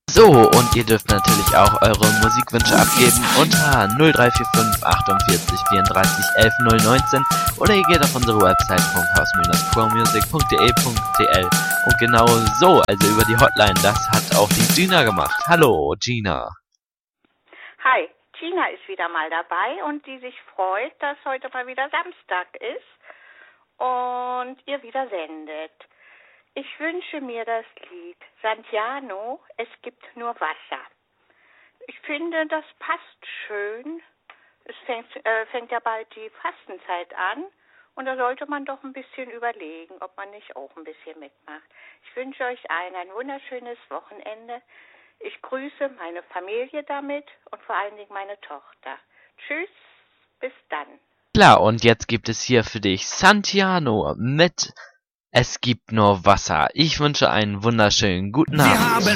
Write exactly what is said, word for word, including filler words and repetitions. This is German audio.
So, und ihr dürft natürlich auch eure Musikwünsche abgeben unter null drei vier fünf achtundvierzig vierunddreißig elf null neunzehn oder ihr geht auf unsere Website punkhaus Bindestrich promusic punkt de punkt tl und genau so, also über die Hotline, das hat auch die Gina gemacht. Hallo, Gina. Hi, Gina ist wieder mal dabei und die sich freut, dass heute mal wieder Samstag ist und ihr wieder sendet. Ich wünsche mir das Lied Santiano, es gibt nur Wasser. Ich finde, das passt schön. Es fängt, äh, fängt ja bald die Fastenzeit an und da sollte man doch ein bisschen überlegen, ob man nicht auch ein bisschen mitmacht. Ich wünsche euch allen ein wunderschönes Wochenende. Ich grüße meine Familie damit und vor allen Dingen meine Tochter. Tschüss, bis dann. Klar, und jetzt gibt es hier für dich Santiano mit Es gibt nur Wasser. Ich wünsche einen wunderschönen guten Abend.